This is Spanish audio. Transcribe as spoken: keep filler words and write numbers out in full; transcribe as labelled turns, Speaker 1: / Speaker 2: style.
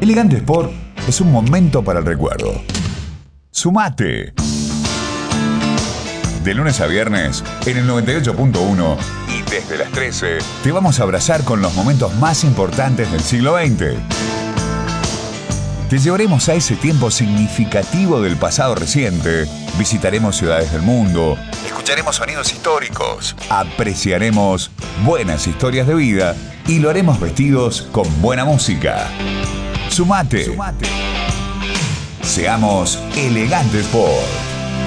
Speaker 1: Elegante Sport es un momento para el recuerdo. ¡Sumate! De lunes a viernes en el noventa y ocho punto uno y desde las trece te vamos a abrazar con los momentos más importantes del siglo veinte. Te llevaremos a ese tiempo significativo del pasado reciente, visitaremos ciudades del mundo, escucharemos sonidos históricos, apreciaremos buenas historias de vida y lo haremos vestidos con buena música. ¡Sumate! Sumate. Seamos Elegante Sport.